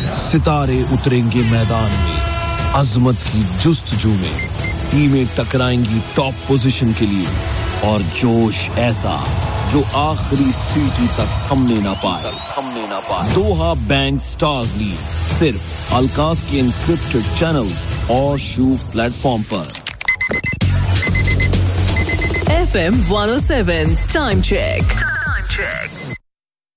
सितारे उतरेंगे मैदान में अजमत की जुस्तजू में टीमें टकराएंगी टॉप पोजीशन के लिए और जोश ऐसा जो आखिरी सीटी तक थमने ना पाए दोहा बैंक स्टार्स लीग सिर्फ अलकास के एन्क्रिप्टेड चैनल्स और शूफ प्लेटफॉर्म पर FM 107 Time check.